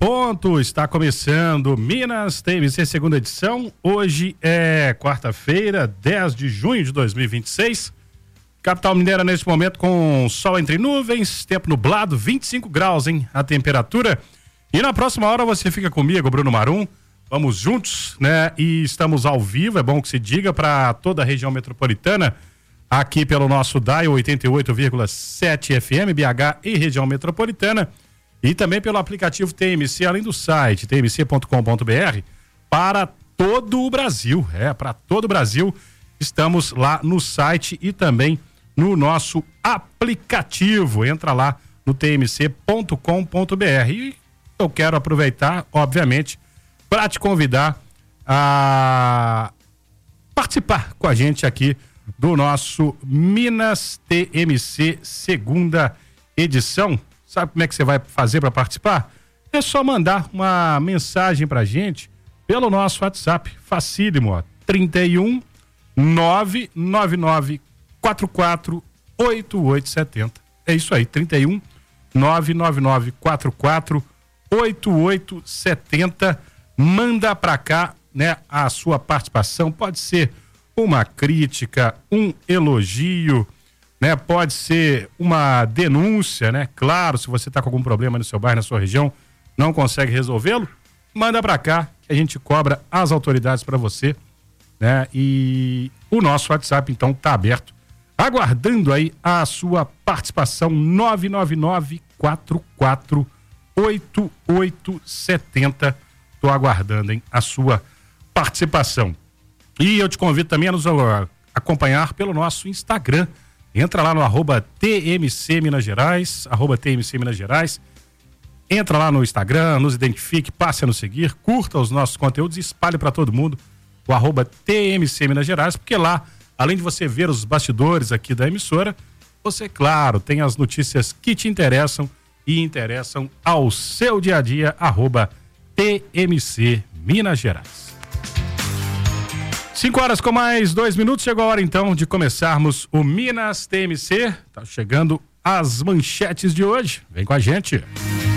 ponto, está começando Minas TMC segunda edição. Hoje é quarta-feira, 10 de junho de 2026. Capital mineira neste momento com sol entre nuvens, tempo nublado, 25 graus, hein? A temperatura. E na próxima hora você fica comigo, Bruno Marum. Vamos juntos, né? E estamos ao vivo, é bom que se diga, para toda a região metropolitana, aqui pelo nosso dial 88,7 FM, BH e região metropolitana. E também pelo aplicativo TMC, além do site tmc.com.br, para todo o Brasil. Para todo o Brasil. Estamos lá no site e também no nosso aplicativo. Entra lá no tmc.com.br. E eu quero aproveitar, obviamente, para te convidar a participar com a gente aqui do nosso Minas TMC segunda edição. Sabe como é que você vai fazer para participar? É só mandar uma mensagem pra gente pelo nosso WhatsApp, facílimo, ó, 31 999 44 8870. É isso aí, 31 999 44 8870. Manda pra cá, né, a sua participação. Pode ser uma crítica, um elogio, né? Pode ser uma denúncia, né? Claro, se você está com algum problema no seu bairro, na sua região, não consegue resolvê-lo, manda para cá que a gente cobra as autoridades para você, né? E o nosso WhatsApp então tá aberto, aguardando aí a sua participação. 999 44 8870. Tô aguardando, hein, a sua participação. E eu te convido também a nos acompanhar pelo nosso Instagram. Entra lá no @TMC Minas Gerais, @TMC Minas Gerais. Entra lá no Instagram, nos identifique, passe a nos seguir, curta os nossos conteúdos e espalhe para todo mundo o @TMC Minas Gerais, porque lá, além de você ver os bastidores aqui da emissora, você, claro, tem as notícias que te interessam e interessam ao seu dia a dia, @TMC Minas Gerais. 5 horas com mais 2 minutos, chegou a hora então de começarmos o Minas TMC. Tá chegando as manchetes de hoje. Vem com a gente.